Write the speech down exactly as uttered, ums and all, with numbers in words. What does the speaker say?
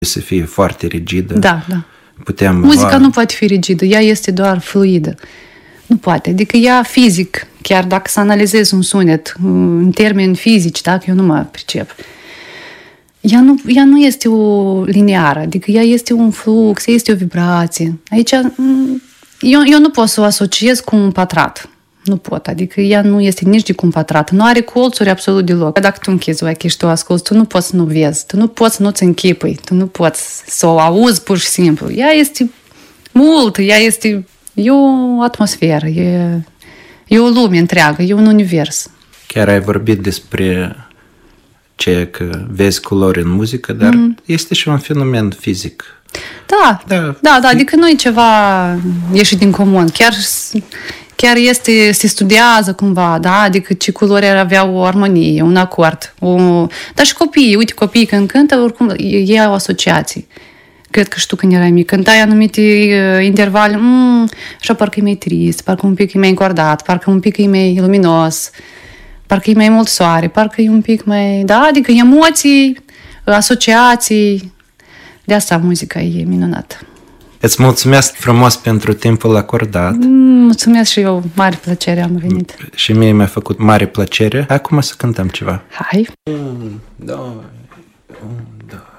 să fie foarte rigidă. Da, da. Putem Muzica lua... nu poate fi rigidă, ea este doar fluidă. Nu poate. Adică ea fizic, chiar dacă să analizez un sunet în termeni fizici, dacă eu nu mă pricep, ea nu, ea nu este o lineară, adică ea este un flux, este o vibrație. Aici eu, eu nu pot să o asociez cu un pătrat. Nu pot, adică ea nu este nici de cum pătrat, nu are colțuri absolut deloc. Dacă tu închizi ochii și tu asculți, tu nu poți să nu vezi, tu nu poți să nu-ți închipui, tu nu poți să o auzi pur și simplu. Ea este mult, ea este e o atmosferă, e, e o lume întreagă, e un univers. Chiar ai vorbit despre ceea că vezi culori în muzică, dar mm. este și un fenomen fizic. Da, da, da, da, adică nu e ceva ieșit din comun, chiar... Chiar este, se studiază cumva, da? Adică ce culori ar avea o armonie, un acord. O... Dar și copiii, uite, copiii când cântă, oricum, ei au asociații. Cred că și tu când erai mic, cântai anumite intervale, mm, așa parcă e mai trist, parcă un pic e mai încordat, parcă un pic e mai luminos, parcă e mai mult soare, parcă e un pic mai... Da? Adică emoții, asociații. De asta muzica e minunată. Îți mulțumesc frumos pentru timpul acordat. Mulțumesc și eu, mare plăcere am venit. Și mie mi-a făcut mare plăcere. Acum să cântăm ceva. Hai! Un, doi, un, doi.